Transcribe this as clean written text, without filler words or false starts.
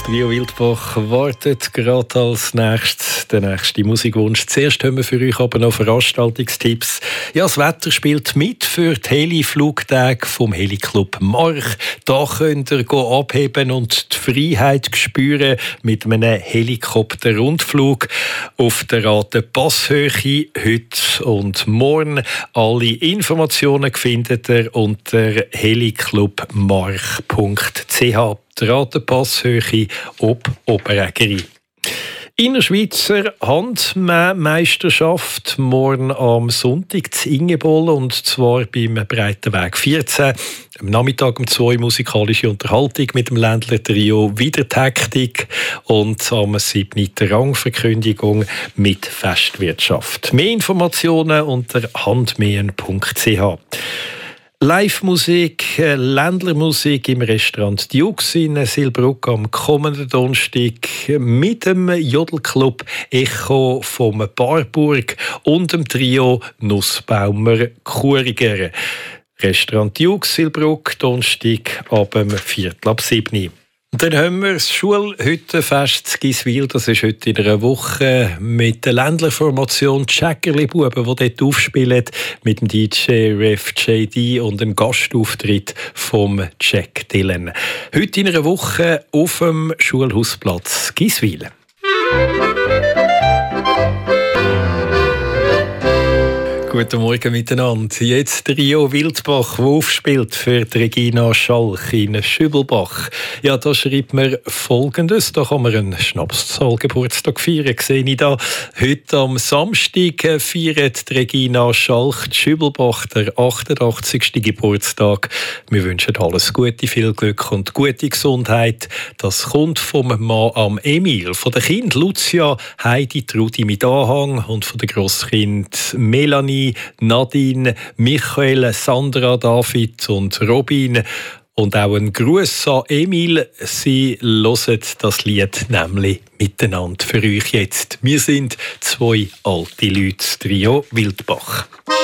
Trio Wildbach wartet gerade als nächstes der nächste Musikwunsch. Zuerst haben wir für euch aber noch Veranstaltungstipps. Ja, das Wetter spielt mit für die Heli-Flugtage vom Heli-Club March. Da könnt ihr abheben und die Freiheit spüren mit einem Helikopter-Rundflug auf der Passhöhe heute und morgen. Alle Informationen findet ihr unter heliclubmarch.ch. Die Passhöhe ob Oberägeri. Innerschweizer Handmeisterschaft morgen am Sonntag zu Ingeboll und zwar beim Breitenweg 14. Am Nachmittag um 2 musikalische Unterhaltung mit dem Ländler Trio wieder Taktik und am 7. Rangverkündigung mit Festwirtschaft. Mehr Informationen unter handmehen.ch. Live-Musik, Ländlermusik im Restaurant Dukes in Silbruck am kommenden Donnerstag mit dem Jodelclub Echo vom Barburg und dem Trio Nussbaumer Churiger. Restaurant Dukes Silbruck, Donnerstag ab 6:45. Und dann haben wir das Schulhüttenfest zu Giswil. Das ist heute in einer Woche mit der Ländlerformation Jäckerli-Buben, die dort aufspielen, mit dem DJ Ref JD und einem Gastauftritt vom Jack Dylan. Heute in einer Woche auf dem Schulhausplatz Giswil. Guten Morgen miteinander. Jetzt Trio Wildbach, der aufspielt für die Regina Schalch in Schübelbach. Ja, da schreibt man Folgendes. Da kann man einen Schnapszahlgeburtstag feiern, sehe ich da. Heute am Samstag feiert die Regina Schalch in Schübelbach der 88. Geburtstag. Wir wünschen alles Gute, viel Glück und gute Gesundheit. Das kommt vom Mann am Emil, von der Kind Lucia, Heidi, Trudi mit Anhang und von der Grosskind Melanie, Nadine, Michael, Sandra, David und Robin. Und auch ein Gruß an Emil. Sie hören das Lied nämlich miteinander für euch jetzt. Wir sind 2 alte Leute, Trio Wildbach.